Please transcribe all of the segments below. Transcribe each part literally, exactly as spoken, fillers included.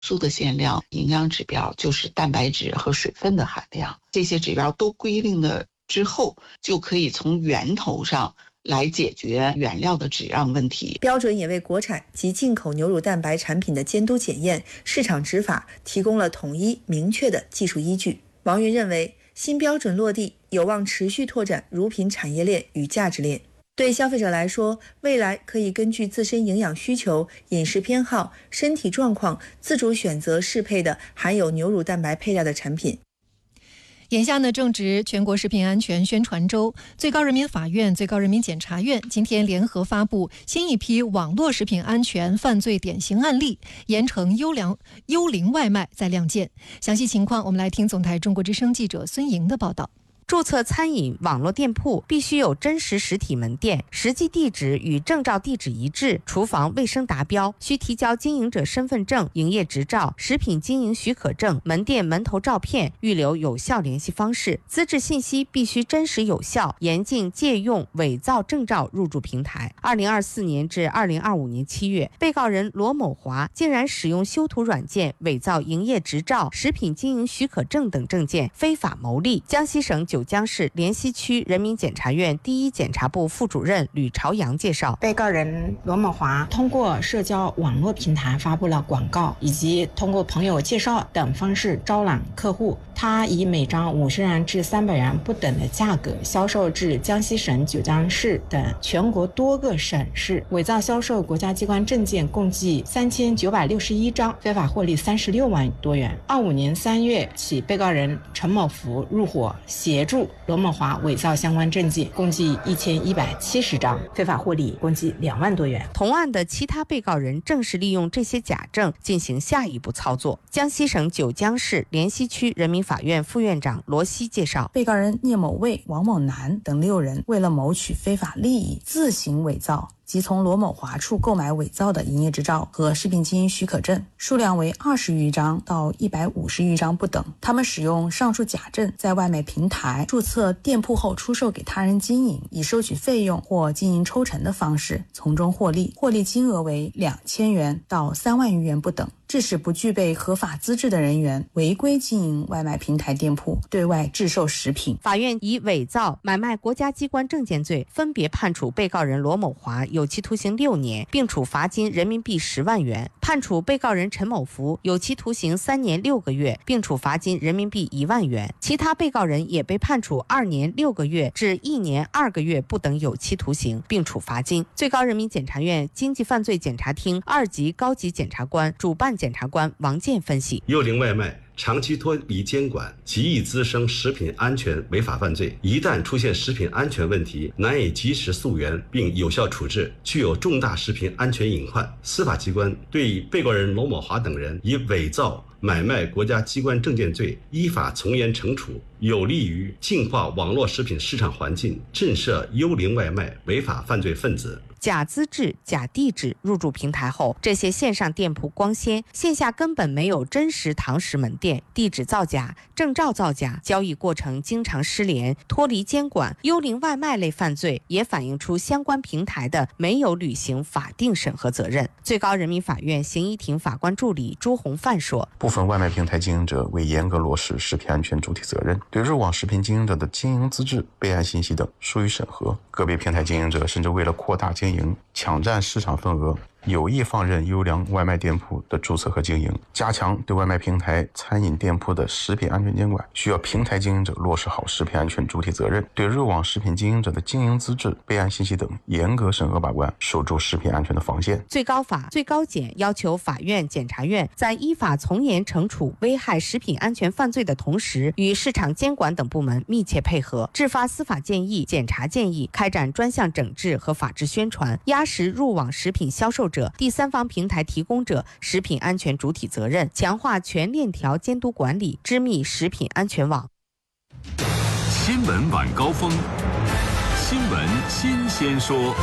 素的限量，营养指标就是蛋白质和水分的含量，这些指标都规定了之后，就可以从源头上来解决原料的质量问题。 标准也为国产及进口牛乳蛋白产品的监督检验、市场执法提供了统一明确的技术依据。王云认为，新标准落地有望持续拓展乳品产业链与价值链。对消费者来说，未来可以根据自身营养需求、饮食偏好、身体状况，自主选择适配的含有牛乳蛋白配料的产品。 眼下呢，正值全国食品安全宣传周，最高人民法院、最高人民检察院今天联合发布新一批网络食品安全犯罪典型案例，严惩优良幽灵外卖再亮剑。详细情况，我们来听总台中国之声记者孙莹的报道。 注册餐饮网络店铺必须有真实实体门店，实际地址与证照地址一致，厨房卫生达标，需提交经营者身份证、营业执照、食品经营许可证、门店门头照片，预留有效联系方式。资质信息必须真实有效，严禁借用伪造证照入驻平台。二零二四年至二零二五年七月，被告人罗某华竟然使用修图软件伪造营业执照、食品经营许可证等证件，非法牟利。江西省九江市莲溪区人民检察院第一检察部副主任吕朝阳介绍， 被告人罗某华通过社交网络平台发布了广告，以及通过朋友介绍等方式招揽客户。他以每张五十元至三百元不等的价格销售至江西省九江市等全国多个省市，伪造销售国家机关证件共计三千九百六十一张，非法获利三十六万多元。二五年三月起，被告人陈某福入伙协助罗某华伪造相关证件，共计一千一百七十张，非法获利共计两万多元。 同案的其他被告人正是利用这些假证进行下一步操作。江西省九江市莲溪区人民法院副院长罗西介绍， 被告人聂某卫、王某南等六人为了谋取非法利益，自行伪造即从罗某华处购买伪造的营业执照和食品经营许可证，数量为二十余张到一百五十余张不等。他们使用上述假证，在外卖平台注册店铺后出售给他人经营，以收取费用或经营抽成的方式从中获利，获利金额为两千元到三万余元不等，致使不具备合法资质的人员违规经营外卖平台店铺，对外制售食品。 法院以伪造、买卖国家机关证件罪，分别判处被告人罗某华有期徒刑六年，并处罚金人民币十万元；判处被告人陈某福有期徒刑三年六个月，并处罚金人民币一万元。其他被告人也被判处二年六个月至一年二个月不等有期徒刑，并处罚金。最高人民检察院经济犯罪检察厅二级高级检察官、主办检察官王健分析， 幽灵外卖长期脱离监管，极易滋生食品安全违法犯罪。一旦出现食品安全问题，难以及时溯源并有效处置，具有重大食品安全隐患。司法机关对被告人罗某华等人以伪造、买卖国家机关证件罪依法从严惩处，有利于净化网络食品市场环境，震慑幽灵外卖违法犯罪分子。 假资质、假地址入驻平台后，这些线上店铺光鲜，线下根本没有真实堂食门店，地址造假、证照造假，交易过程经常失联，脱离监管。幽灵外卖类犯罪也反映出相关平台的没有履行法定审核责任。最高人民法院刑一庭法官助理朱红范说， 部分外卖平台经营者未严格落实食品安全主体责任，对入网食品经营者的经营资质、备案信息等疏于审核，个别平台经营者甚至为了扩大经营，抢占市场份额，有意放任优良外卖店铺的注册和经营，加强对外卖平台餐饮店铺的食品安全监管，需要平台经营者落实好食品安全主体责任，对入网食品经营者的经营资质、备案信息等严格审核把关，守住食品安全的防线。 最高法、最高检要求法院、检察院在依法从严惩处危害食品安全犯罪的同时，与市场监管等部门密切配合，制发司法建议、检察建议，开展专项整治和法制宣传，压实入网食品销售者、第三方平台提供者食品安全主体责任，强化全链条监督管理，织密食品安全网。 新闻晚高峰，新闻新鲜说。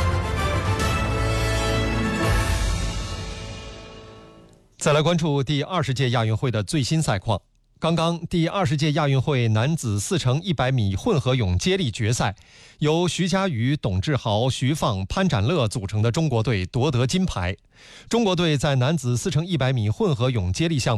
再来关注第二十届亚运会的最新赛况。 刚刚第二十届亚运会男子四乘一百米混合泳接力决赛，由徐嘉余、董志豪、徐放、潘展乐组成的中国队夺得金牌。中国队在男子四乘一百米混合泳接力项目